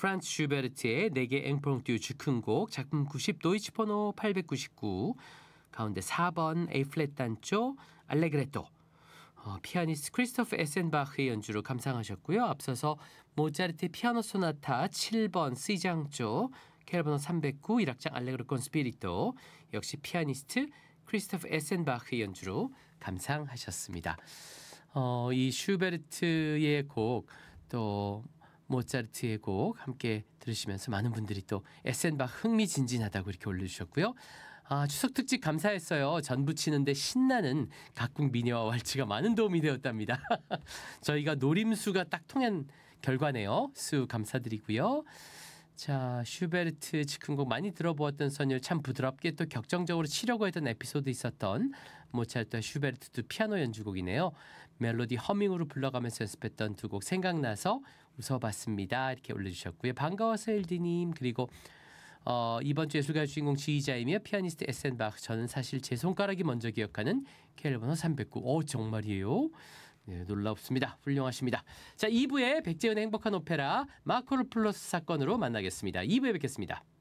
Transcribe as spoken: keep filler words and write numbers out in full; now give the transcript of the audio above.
프란츠 슈베르트의 네게 앵프롱듀 즉흥곡 작품 구십 도이치 번호 팔백구십구 가운데 사 번 A 플랫 단조 알레그레토 어, 피아니스트 크리스토프 에센바흐의 연주로 감상하셨고요. 앞서서 모차르트의 피아노 소나타 칠 번 C장조 케일 번호 삼백구 일 악장 알레그로 콘 스피리토 역시 피아니스트 크리스토프 에센바흐의 연주로 감상하셨습니다. 어, 이 슈베르트의 곡 또 모차르트의 곡 함께 들으시면서 많은 분들이 또 에센바흐 흥미진진하다고 이렇게 올려주셨고요. 아, 추석 특집 감사했어요. 전부 치는데 신나는 각국 미녀와 왈츠가 많은 도움이 되었답니다. 저희가 노림수가 딱 통한 결과네요. 수 감사드리고요. 자, 슈베르트 즉흥곡 많이 들어보았던 선율 참 부드럽게 또 격정적으로 치려고 했던 에피소드 있었던 모차르트와 슈베르트 두 피아노 연주곡이네요. 멜로디 허밍으로 불러가면서 연습했던 두 곡 생각나서 웃어봤습니다. 이렇게 올려주셨고요. 반가워서 엘디님 그리고 어, 이번 주 예술가의 주인공 지휘자이며 피아니스트 에센바흐 저는 사실 제 손가락이 먼저 기억하는 케일 번호 삼백구. 오 정말이에요? 네, 놀랍습니다. 훌륭하십니다. 자, 이 부에 백재현의 행복한 오페라 마코르 플러스 사건으로 만나겠습니다. 이 부에 뵙겠습니다.